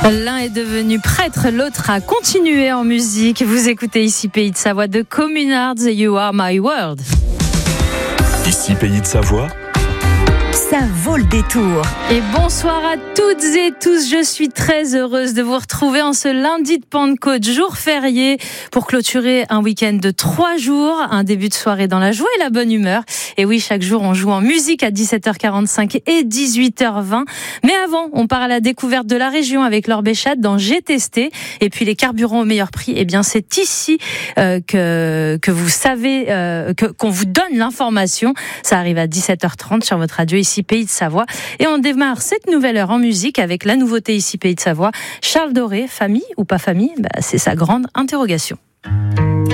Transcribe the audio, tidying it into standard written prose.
L'un est devenu prêtre, l'autre a continué en musique. Vous écoutez ici Pays de Savoie de Communards, You Are My World. Ici Pays de Savoie. Ça vaut le détour. Et bonsoir à toutes et tous. Je suis très heureuse de vous retrouver en ce lundi de Pentecôte, jour férié, pour clôturer un week-end de 3 jours, un début de soirée dans la joie et la bonne humeur. Et oui, chaque jour, on joue en musique à 17h45 et 18h20. Mais avant, on part à la découverte de la région avec Laure Béchat dans J'ai testé. Et puis les carburants au meilleur prix, eh bien, c'est ici que vous savez, qu'on vous donne l'information. Ça arrive à 17h30 sur votre radio ici Pays de Savoie. Et on démarre cette nouvelle heure en musique avec la nouveauté ici Pays de Savoie. Charles Doré, famille ou pas famille ? C'est sa grande interrogation.